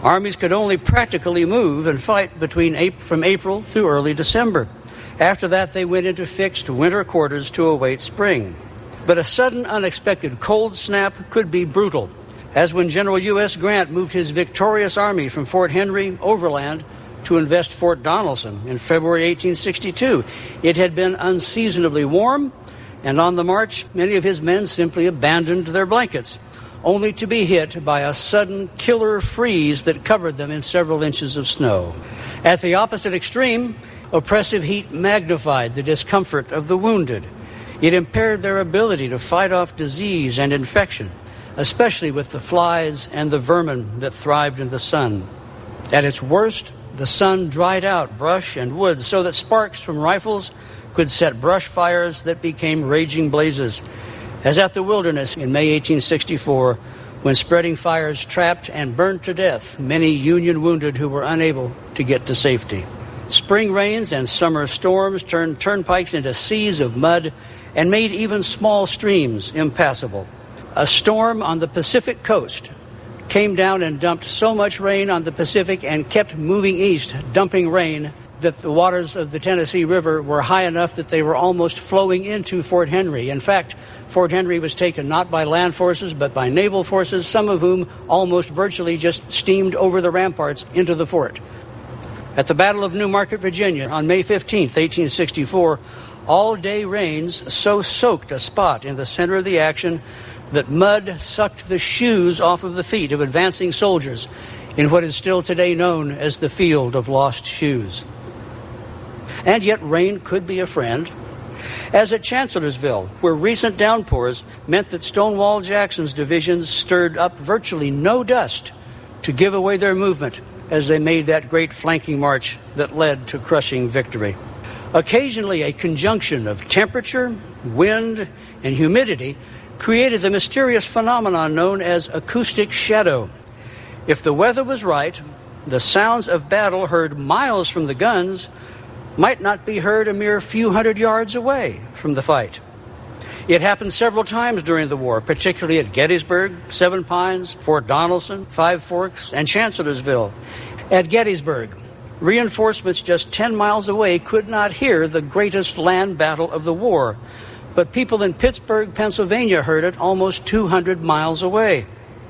Armies could only practically move and fight from April through early December. After that, they went into fixed winter quarters to await spring. But a sudden, unexpected cold snap could be brutal, as when General U.S. Grant moved his victorious army from Fort Henry overland to invest Fort Donelson in February 1862. It had been unseasonably warm, and on the march, many of his men simply abandoned their blankets, only to be hit by a sudden killer freeze that covered them in several inches of snow. At the opposite extreme, oppressive heat magnified the discomfort of the wounded. It impaired their ability to fight off disease and infection, especially with the flies and the vermin that thrived in the sun. At its worst, the sun dried out brush and wood so that sparks from rifles could set brush fires that became raging blazes, as at the Wilderness in May 1864, when spreading fires trapped and burned to death many Union wounded who were unable to get to safety. Spring rains and summer storms turned turnpikes into seas of mud and made even small streams impassable. A storm on the Pacific coast came down and dumped so much rain on the Pacific and kept moving east, dumping rain, that the waters of the Tennessee River were high enough that they were almost flowing into Fort Henry. In fact, Fort Henry was taken not by land forces but by naval forces, some of whom almost virtually just steamed over the ramparts into the fort. At the Battle of New Market, Virginia, on May 15, 1864, all-day rains so soaked a spot in the center of the action that mud sucked the shoes off of the feet of advancing soldiers in what is still today known as the Field of Lost Shoes. And yet rain could be a friend, as at Chancellorsville, where recent downpours meant that Stonewall Jackson's divisions stirred up virtually no dust to give away their movement as they made that great flanking march that led to crushing victory. Occasionally, a conjunction of temperature, wind, and humidity created the mysterious phenomenon known as acoustic shadow. If the weather was right, the sounds of battle heard miles from the guns might not be heard a mere few hundred yards away from the fight. It happened several times during the war, particularly at Gettysburg, Seven Pines, Fort Donelson, Five Forks, and Chancellorsville. At Gettysburg, reinforcements just 10 miles away could not hear the greatest land battle of the war, but people in Pittsburgh, Pennsylvania heard it almost 200 miles away.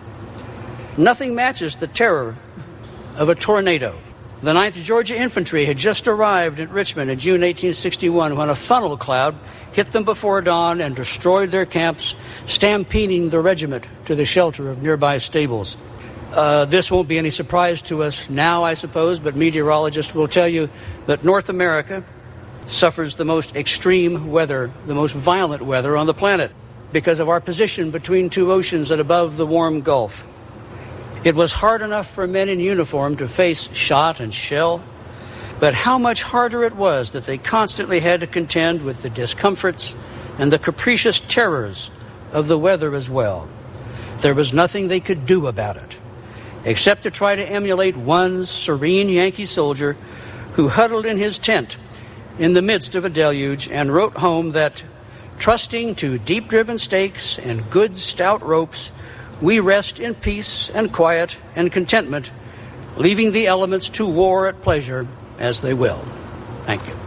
Nothing matches the terror of a tornado. The 9th Georgia Infantry had just arrived at Richmond in June 1861 when a funnel cloud hit them before dawn and destroyed their camps, stampeding the regiment to the shelter of nearby stables. This won't be any surprise to us now, I suppose, but meteorologists will tell you that North America suffers the most extreme weather, the most violent weather on the planet, because of our position between two oceans and above the warm Gulf. It was hard enough for men in uniform to face shot and shell, but how much harder it was that they constantly had to contend with the discomforts and the capricious terrors of the weather as well. There was nothing they could do about it, except to try to emulate one serene Yankee soldier who huddled in his tent in the midst of a deluge and wrote home that, trusting to deep-driven stakes and good stout ropes, we rest in peace and quiet and contentment, leaving the elements to war at pleasure as they will. Thank you.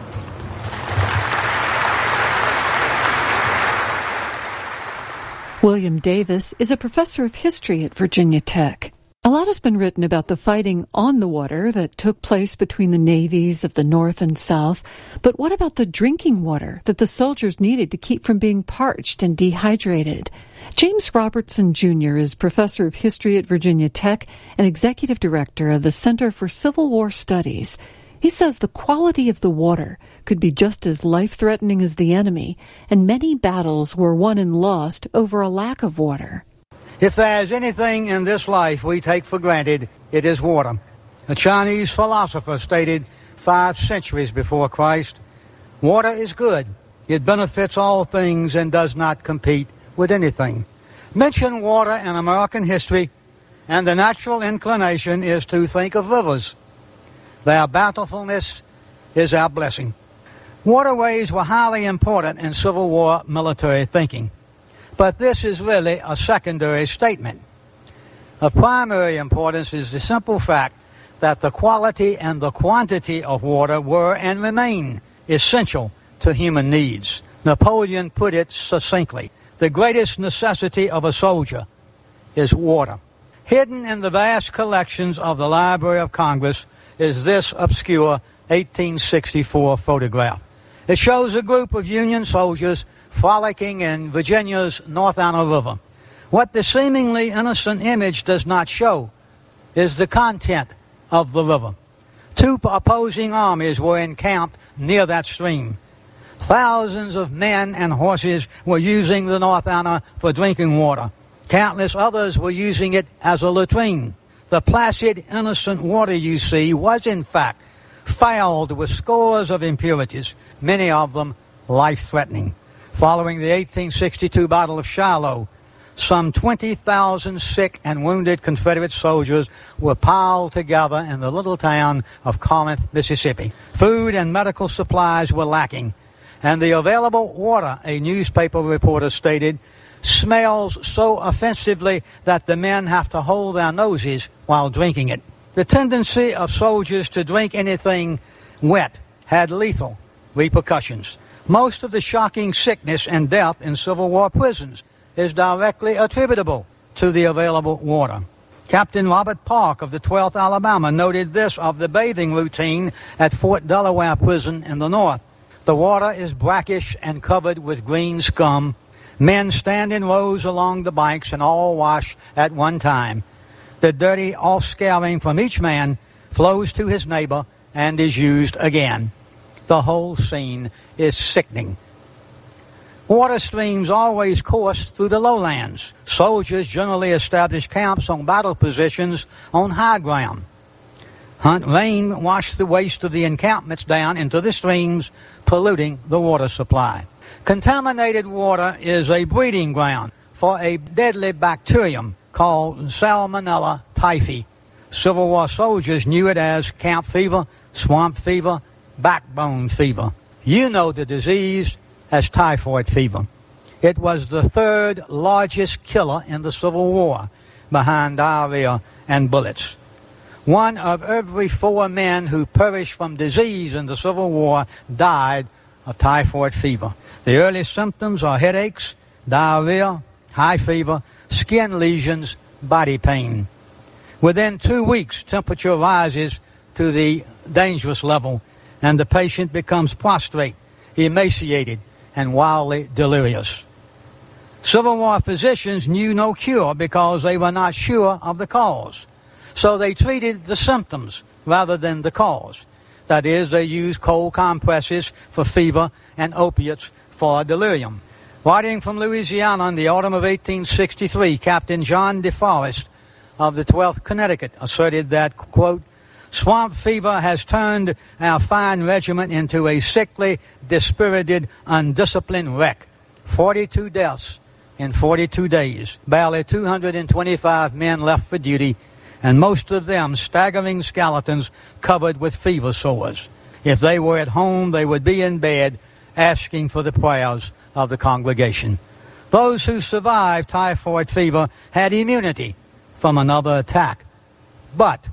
William Davis is a professor of history at Virginia Tech. A lot has been written about the fighting on the water that took place between the navies of the North and South. But what about the drinking water that the soldiers needed to keep from being parched and dehydrated? James Robertson, Jr. is professor of history at Virginia Tech and executive director of the Center for Civil War Studies. He says the quality of the water could be just as life-threatening as the enemy, and many battles were won and lost over a lack of water. If there is anything in this life we take for granted, it is water. A Chinese philosopher stated 5 centuries before Christ, water is good. It benefits all things and does not compete with anything. Mention water in American history, and the natural inclination is to think of rivers. Their bountifulness is our blessing. Waterways were highly important in Civil War military thinking. But this is really a secondary statement. Of primary importance is the simple fact that the quality and the quantity of water were and remain essential to human needs. Napoleon put it succinctly: the greatest necessity of a soldier is water. Hidden in the vast collections of the Library of Congress is this obscure 1864 photograph. It shows a group of Union soldiers frolicking in Virginia's North Anna River. What the seemingly innocent image does not show is the content of the river. Two opposing armies were encamped near that stream. Thousands of men and horses were using the North Anna for drinking water. Countless others were using it as a latrine. The placid, innocent water you see was, in fact, fouled with scores of impurities, many of them life-threatening. Following the 1862 Battle of Shiloh, some 20,000 sick and wounded Confederate soldiers were piled together in the little town of Corinth, Mississippi. Food and medical supplies were lacking, and the available water, a newspaper reporter stated, smells so offensively that the men have to hold their noses while drinking it. The tendency of soldiers to drink anything wet had lethal repercussions. Most of the shocking sickness and death in Civil War prisons is directly attributable to the available water. Captain Robert Park of the 12th Alabama noted this of the bathing routine at Fort Delaware Prison in the north. The water is brackish and covered with green scum. Men stand in rows along the banks and all wash at one time. The dirty off-scouring from each man flows to his neighbor and is used again. The whole scene is sickening. Water streams always course through the lowlands. Soldiers generally establish camps on battle positions on high ground. Rain washed the waste of the encampments down into the streams, polluting the water supply. Contaminated water is a breeding ground for a deadly bacterium called Salmonella typhi. Civil War soldiers knew it as camp fever, swamp fever, backbone fever. You know the disease as typhoid fever. It was the third largest killer in the Civil War, behind diarrhea and bullets. 1 of every 4 men who perished from disease in the Civil War died of typhoid fever. The early symptoms are headaches, diarrhea, high fever, skin lesions, body pain. Within 2 weeks, temperature rises to the dangerous level, and the patient becomes prostrate, emaciated, and wildly delirious. Civil War physicians knew no cure because they were not sure of the cause. So they treated the symptoms rather than the cause. That is, they used cold compresses for fever and opiates for delirium. Writing from Louisiana in the autumn of 1863, Captain John DeForest of the 12th Connecticut asserted that, quote, swamp fever has turned our fine regiment into a sickly, dispirited, undisciplined wreck. 42 deaths in 42 days. Barely 225 men left for duty, and most of them staggering skeletons covered with fever sores. If they were at home, they would be in bed asking for the prayers of the congregation. Those who survived typhoid fever had immunity from another attack. But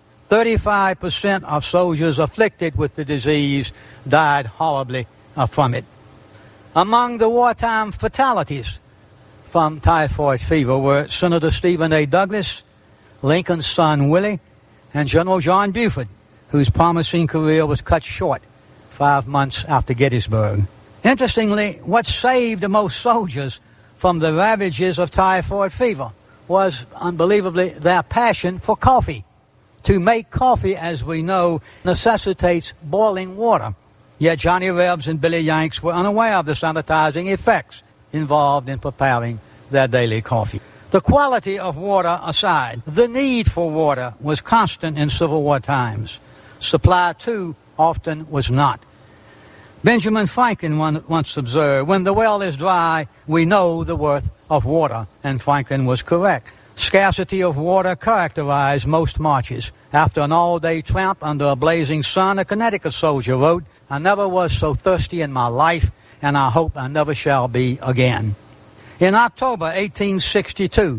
35% of soldiers afflicted with the disease died horribly from it. Among the wartime fatalities from typhoid fever were Senator Stephen A. Douglas, Lincoln's son Willie, and General John Buford, whose promising career was cut short 5 months after Gettysburg. Interestingly, what saved most soldiers from the ravages of typhoid fever was, unbelievably, their passion for coffee. To make coffee, as we know, necessitates boiling water. Yet Johnny Rebs and Billy Yanks were unaware of the sanitizing effects involved in preparing their daily coffee. The quality of water aside, the need for water was constant in Civil War times. Supply, too, often was not. Benjamin Franklin once observed, when the well is dry, we know the worth of water, and Franklin was correct. Scarcity of water characterized most marches. After an all-day tramp under a blazing sun, a Connecticut soldier wrote, I never was so thirsty in my life, and I hope I never shall be again. In October 1862,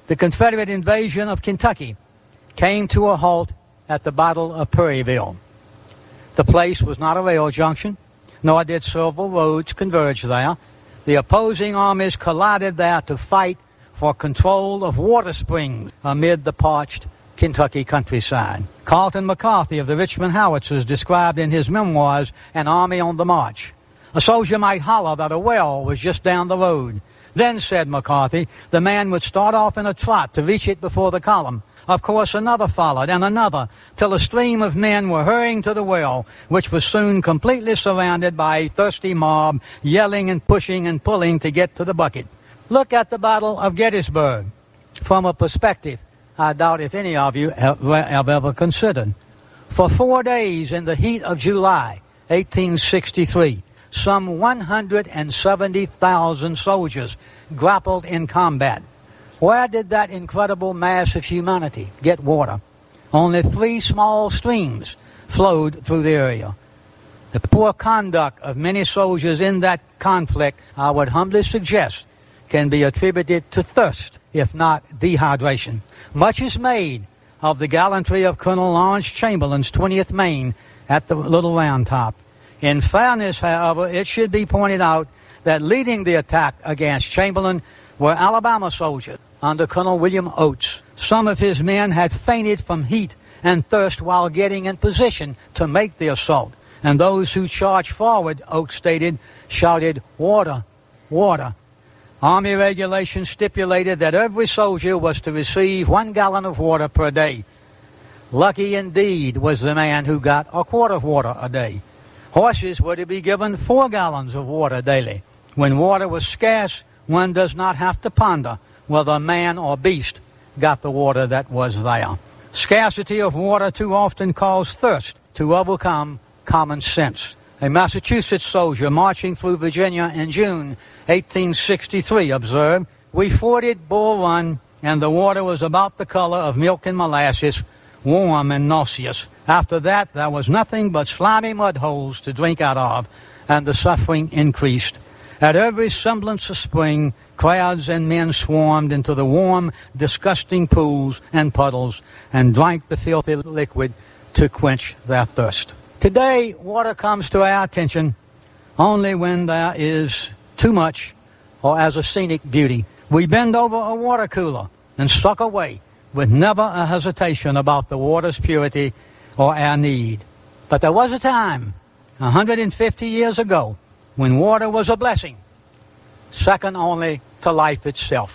the Confederate invasion of Kentucky came to a halt at the Battle of Perryville. The place was not a rail junction, nor did several roads converge there. The opposing armies collided there to fight for control of water springs amid the parched Kentucky countryside. Carlton McCarthy of the Richmond Howitzers described in his memoirs An Army on the March. A soldier might holler that a well was just down the road. Then, said McCarthy, the man would start off in a trot to reach it before the column. Of course, another followed, and another, till a stream of men were hurrying to the well, which was soon completely surrounded by a thirsty mob, yelling and pushing and pulling to get to the bucket. Look at the Battle of Gettysburg from a perspective I doubt if any of you have ever considered. For 4 days in the heat of July 1863, some 170,000 soldiers grappled in combat. Where did that incredible mass of humanity get water? Only 3 small streams flowed through the area. The poor conduct of many soldiers in that conflict, I would humbly suggest, can be attributed to thirst, if not dehydration. Much is made of the gallantry of Colonel Lawrence Chamberlain's 20th Maine at the Little Round Top. In fairness, however, it should be pointed out that leading the attack against Chamberlain were Alabama soldiers under Colonel William Oates. Some of his men had fainted from heat and thirst while getting in position to make the assault, and those who charged forward, Oates stated, shouted, "Water, water." Army regulations stipulated that every soldier was to receive 1 gallon of water per day. Lucky indeed was the man who got a quart of water a day. Horses were to be given 4 gallons of water daily. When water was scarce, one does not have to ponder whether man or beast got the water that was there. Scarcity of water too often caused thirst to overcome common sense. A Massachusetts soldier marching through Virginia in June 1863 observed, "We forded Bull Run, and the water was about the color of milk and molasses, warm and nauseous. After that, there was nothing but slimy mud holes to drink out of, and the suffering increased. At every semblance of spring, crowds and men swarmed into the warm, disgusting pools and puddles and drank the filthy liquid to quench their thirst." Today, water comes to our attention only when there is too much or as a scenic beauty. We bend over a water cooler and suck away with never a hesitation about the water's purity or our need. But there was a time, 150 years ago, when water was a blessing, second only to life itself.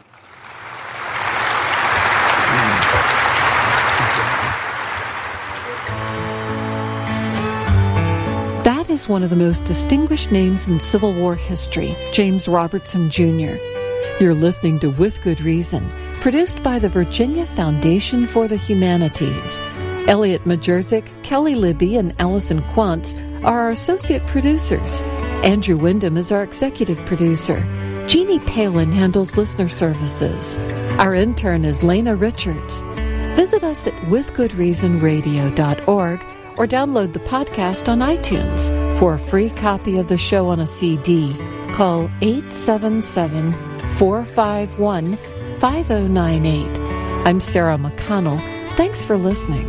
That is one of the most distinguished names in Civil War history, James Robertson, Jr. You're listening to With Good Reason, produced by the Virginia Foundation for the Humanities. Elliot Majerzik, Kelly Libby, and Allison Quantz are our associate producers. Andrew Wyndham is our executive producer. Jeannie Palin handles listener services. Our intern is Lena Richards. Visit us at withgoodreasonradio.org or download the podcast on iTunes. For a free copy of the show on a CD, call 877-451-5098. I'm Sarah McConnell. Thanks for listening.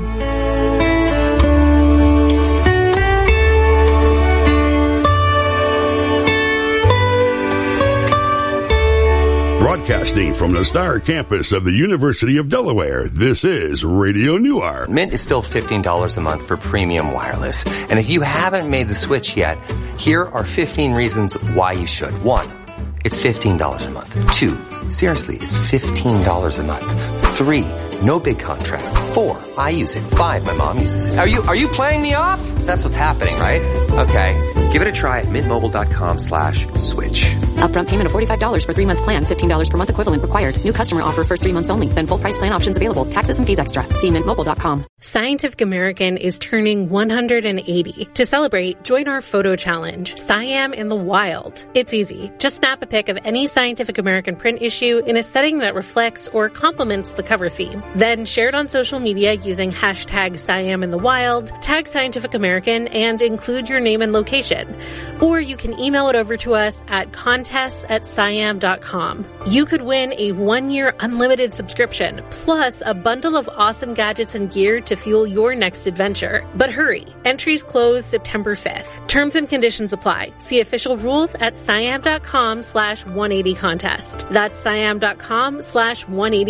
Broadcasting from the Star Campus of the University of Delaware, this is Radio Newark. Mint is still $15 a month for premium wireless. And if you haven't made the switch yet, here are 15 reasons why you should. 1, it's $15 a month. 2, seriously, it's $15 a month. 3, no big contrast. 4, I use it. 5, my mom uses it. Are you playing me off? That's what's happening, right? Okay, give it a try at mintmobile.com/switch. Upfront payment of $45 for 3-month plan, $15 per month equivalent required. New customer offer first 3 months only. Then full price plan options available. Taxes and fees extra. See mintmobile.com. Scientific American is turning 180. To celebrate, join our photo challenge, Siam in the Wild. It's easy. Just snap a pic of any Scientific American print issue in a setting that reflects or complements the cover theme. Then share it on social media using hashtag Siam in the Wild, tag Scientific American, and include your name and location. Or you can email it over to us at contact contests at SciAm.com. You could win a 1-year unlimited subscription, plus a bundle of awesome gadgets and gear to fuel your next adventure. But hurry, entries close September 5th. Terms and conditions apply. See official rules at SciAm.com/180contest. That's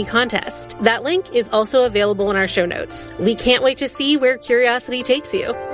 SciAm.com/180contest. That link is also available in our show notes. We can't wait to see where curiosity takes you.